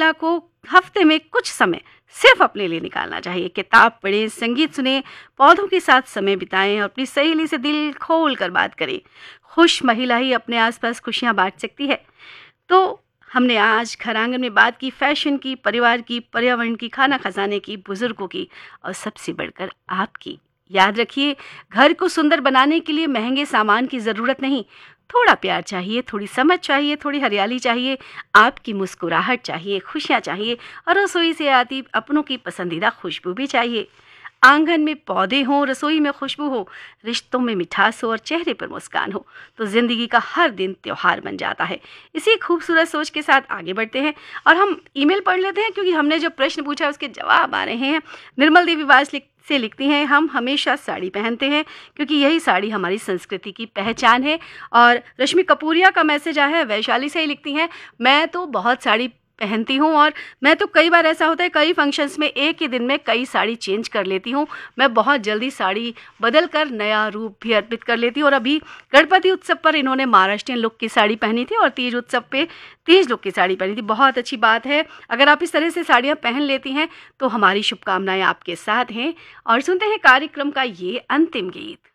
महिला को हफ्ते में कुछ समय सिर्फ अपने लिए निकालना चाहिए। किताब पढ़ें, संगीत सुनें, पौधों के साथ समय बिताएं और अपनी सहेली से दिल खोल कर बात करें। खुश महिला ही अपने आसपास खुशियां बांट सकती है। तो हमने आज घर आंगन में बात की फैशन की, परिवार की, पर्यावरण की, खाना खजाने की, बुजुर्गों की और सबसे बढ़कर आपकी। याद रखिए, घर को सुंदर बनाने के लिए महंगे सामान की ज़रूरत नहीं, थोड़ा प्यार चाहिए, थोड़ी समझ चाहिए, थोड़ी हरियाली चाहिए, आपकी मुस्कुराहट चाहिए, खुशियाँ चाहिए और रसोई से आती अपनों की पसंदीदा खुशबू भी चाहिए। आंगन में पौधे हों, रसोई में खुशबू हो, रिश्तों में मिठास हो और चेहरे पर मुस्कान हो, तो जिंदगी का हर दिन त्योहार बन जाता है। इसी खूबसूरत सोच के साथ आगे बढ़ते हैं और हम ईमेल पढ़ लेते हैं, क्योंकि हमने जो प्रश्न पूछा उसके जवाब आ रहे हैं। निर्मल देवी से लिखती हैं, हम हमेशा साड़ी पहनते हैं क्योंकि यही साड़ी हमारी संस्कृति की पहचान है। और रश्मि कपूरिया का मैसेज आया है, वैशाली से ही लिखती हैं, मैं तो बहुत साड़ी पहनती हूँ और मैं तो कई बार ऐसा होता है कई फंक्शंस में एक ही दिन में कई साड़ी चेंज कर लेती हूँ। मैं बहुत जल्दी साड़ी बदल कर नया रूप भी अर्पित कर लेती हूँ। और अभी गणपति उत्सव पर इन्होंने महाराष्ट्रियन लुक की साड़ी पहनी थी और तीज उत्सव पे तीज लुक की साड़ी पहनी थी। बहुत अच्छी बात है, अगर आप इस तरह से साड़ियाँ पहन लेती हैं तो हमारी शुभकामनाएं आपके साथ हैं। और सुनते हैं कार्यक्रम का ये अंतिम गीत।